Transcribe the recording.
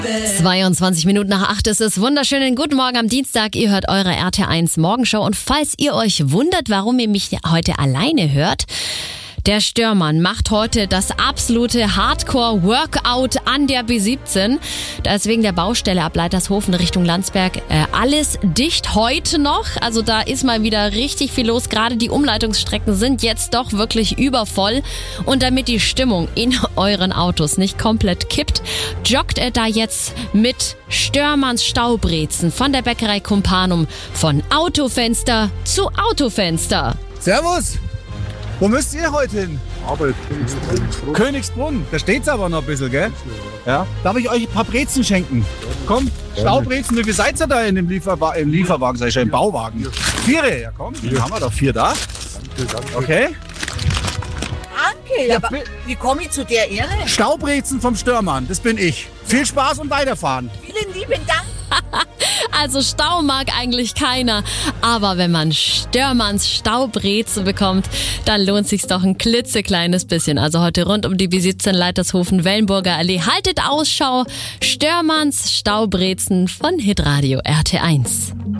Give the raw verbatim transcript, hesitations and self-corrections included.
zweiundzwanzig Minuten nach acht ist es. Wunderschönen guten Morgen am Dienstag. Ihr hört eure R T eins Morgenshow. Und falls ihr euch wundert, warum ihr mich heute alleine hört, der Störmann macht heute das absolute Hardcore-Workout an der B siebzehn. Da ist wegen der Baustelle ab Leitershofen Richtung Landsberg äh, alles dicht heute noch. Also da ist mal wieder richtig viel los. Gerade die Umleitungsstrecken sind jetzt doch wirklich übervoll. Und damit die Stimmung in euren Autos nicht komplett kippt, joggt er da jetzt mit Störmanns Staubrezen von der Bäckerei Kumpanum von Autofenster zu Autofenster. Servus! Wo müsst ihr heute hin? Arbeit, Königsbrunn. Königsbrunn. Da steht's aber noch ein bisschen, gell? Ja. Darf ich euch ein paar Brezen schenken? Komm, Staubrezen. Wie viel seid ihr da in dem Lieferwa- im Lieferwagen? Sag ich ja, im Bauwagen. Vier. Ja, komm. Dann haben wir doch vier da. Danke, danke. Okay. Danke, Ja, aber bi- wie komme ich zu der Ehre? Staubrezen vom Störmann. Das bin ich. Viel Spaß und weiterfahren. Vielen lieben Dank. Also Stau mag eigentlich keiner, aber wenn man Störmanns Staubrezen bekommt, dann lohnt sich's doch ein klitzekleines bisschen. Also heute rund um die B siebzehn Leitershofen Wellenburger Allee. Haltet Ausschau, Störmanns Staubrezen von Hitradio R T eins.